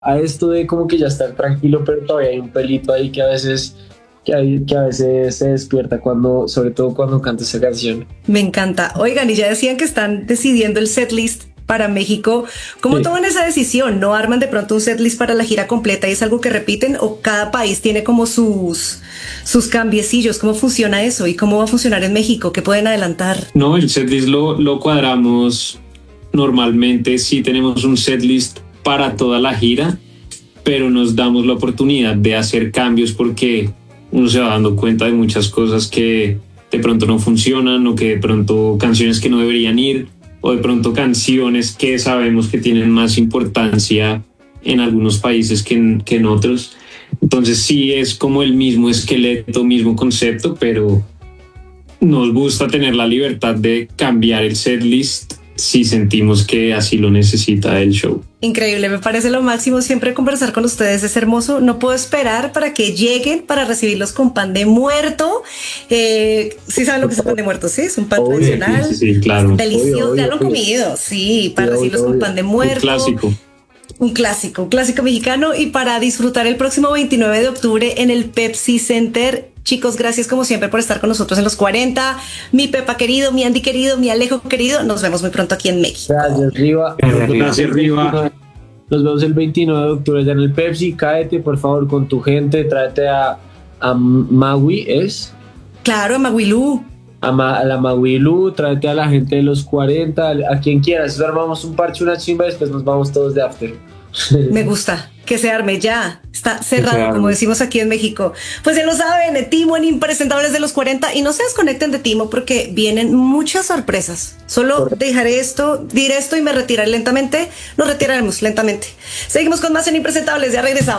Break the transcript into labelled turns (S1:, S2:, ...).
S1: a esto de como que ya estar tranquilo, pero todavía hay un pelito ahí que a veces, que a veces se despierta cuando, sobre todo cuando canta esa canción.
S2: Me encanta. Oigan, y ya decían que están decidiendo el setlist para México. ¿Cómo
S1: Sí.
S2: toman esa decisión? ¿No arman de pronto un setlist para la gira completa y es algo que repiten? ¿O cada país tiene como sus cambiecillos? ¿Cómo funciona eso? ¿Y cómo va a funcionar en México? ¿Qué pueden adelantar?
S3: No, el setlist lo cuadramos normalmente, sí tenemos un setlist para toda la gira, pero nos damos la oportunidad de hacer cambios porque uno se va dando cuenta de muchas cosas que de pronto no funcionan o que de pronto canciones que no deberían ir o de pronto canciones que sabemos que tienen más importancia en algunos países que en otros. Entonces sí es como el mismo esqueleto, mismo concepto, pero nos gusta tener la libertad de cambiar el setlist si sentimos que así lo necesita el show.
S2: Increíble, me parece lo máximo siempre conversar con ustedes, es hermoso. No puedo esperar para que lleguen para recibirlos con pan de muerto. Sí saben lo que es el pan de muerto, sí, es un pan
S1: Obvio,
S2: tradicional.
S3: Sí, claro.
S2: Delicioso,
S1: Obvio,
S2: ya lo he
S1: obvio.
S2: comido, sí, para
S1: Sí,
S2: recibirlos
S1: obvio,
S2: con
S1: obvio.
S2: pan de
S3: Un
S2: muerto.
S3: clásico.
S2: Un clásico mexicano y para disfrutar el próximo 29 de octubre en el Pepsi Center. Chicos, gracias como siempre por estar con nosotros en los 40. Mi Pepa querido, mi Andy querido, mi Alejo querido. Nos vemos muy pronto aquí en México.
S1: Gracias, Riva.
S3: Gracias, Riva.
S1: Nos vemos el 29 de octubre ya en el Pepsi. Cáete, por favor, con tu gente. Tráete a Maui, ¿es?
S2: Claro, Maguilú.
S1: A la Maguilú, tráete a la gente de los 40, a quien quieras. Entonces armamos un parche, una chimba y después nos vamos todos de after.
S2: Me gusta que se arme ya. Está
S3: Que se
S2: cerrado,
S3: arme.
S2: como decimos aquí en México. Pues ya lo saben, Timo en Impresentables de los 40. Y no se desconecten de Timo porque vienen muchas sorpresas. Solo dejaré esto, diré esto y me retiraré lentamente. Nos retiraremos lentamente. Seguimos con más en Impresentables. Ya regresamos.